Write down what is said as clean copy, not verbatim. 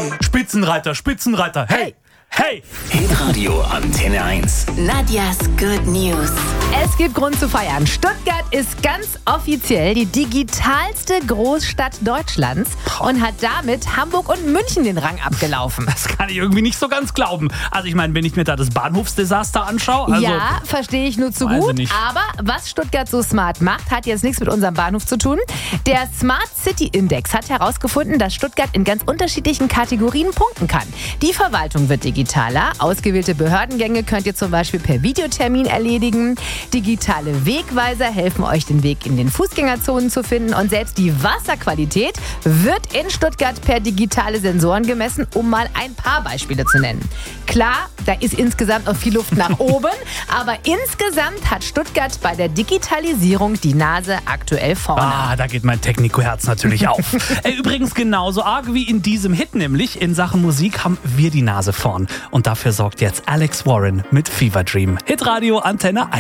Spitzenreiter, Spitzenreiter, hey, hey! Hitradio Antenne 1. Nadias Good News. Es gibt Grund zu feiern. Stuttgart ist ganz offiziell die digitalste Großstadt Deutschlands und hat damit Hamburg und München den Rang abgelaufen. Das kann ich irgendwie nicht so ganz glauben. Also ich meine, wenn ich mir da das Bahnhofsdesaster anschaue. Also, ja, verstehe ich nur zu weiß ich gut. nicht. Aber was Stuttgart so smart macht, hat jetzt nichts mit unserem Bahnhof zu tun. Der Smart City Index hat herausgefunden, dass Stuttgart in ganz unterschiedlichen Kategorien punkten kann. Die Verwaltung wird digitaler. Ausgewählte Behördengänge könnt ihr zum Beispiel per Videotermin erledigen. Digitale Wegweiser helfen euch, den Weg in den Fußgängerzonen zu finden. Und selbst die Wasserqualität wird in Stuttgart per digitale Sensoren gemessen, um mal ein paar Beispiele zu nennen. Klar, da ist insgesamt noch viel Luft nach oben, aber insgesamt hat Stuttgart bei der Digitalisierung die Nase aktuell vorne. Ah, da geht mein Technico-Herz natürlich auf. Übrigens genauso arg wie in diesem Hit, nämlich in Sachen Musik haben wir die Nase vorn. Und dafür sorgt jetzt Alex Warren mit Fever Dream. Hitradio Antenne 1.